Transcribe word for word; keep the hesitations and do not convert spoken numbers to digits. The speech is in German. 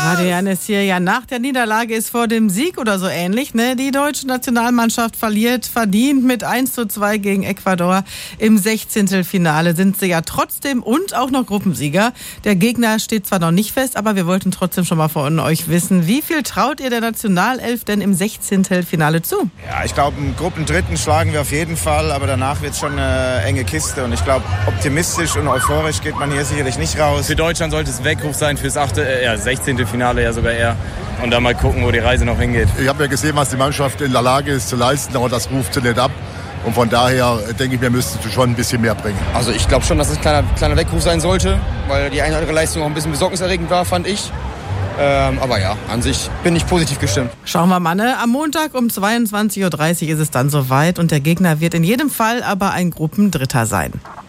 Radio Janis hier. Ja, nach der Niederlage ist vor dem Sieg oder so ähnlich. Ne? Die deutsche Nationalmannschaft verliert verdient mit eins zu zwei gegen Ecuador. Im Sechzehntelfinale sind sie ja trotzdem und auch noch Gruppensieger. Der Gegner steht zwar noch nicht fest, aber wir wollten trotzdem schon mal von euch wissen, wie viel traut ihr der Nationalelf denn im Sechzehntelfinale zu? Ja, ich glaube, im Gruppendritten schlagen wir auf jeden Fall, aber danach wird es schon eine enge Kiste. Und ich glaube, optimistisch und euphorisch geht man hier sicherlich nicht raus. Für Deutschland sollte es Weckruf sein fürs achte, äh, ja, Sechzehntelfinale ja sogar eher. Und dann mal gucken, wo die Reise noch hingeht. Ich habe ja gesehen, was die Mannschaft in der Lage ist zu leisten, aber das ruft sie nicht ab. Und von daher denke ich, wir müssten schon ein bisschen mehr bringen. Also ich glaube schon, dass es ein kleiner, kleiner Weckruf sein sollte, weil die eine oder andere Leistung auch ein bisschen besorgniserregend war, fand ich. Ähm, aber ja, an sich bin ich positiv gestimmt. Schauen wir mal, ne? Am Montag um zweiundzwanzig Uhr dreißig ist es dann soweit und der Gegner wird in jedem Fall aber ein Gruppendritter sein.